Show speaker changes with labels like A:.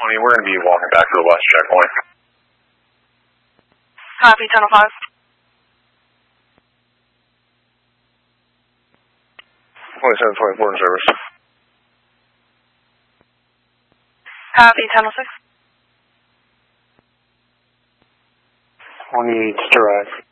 A: 20, we're going to be walking back to the west checkpoint.
B: Copy, Tunnel 5.
A: 2724 in service.
B: Copy, Tunnel 6.
C: 28 to arrive.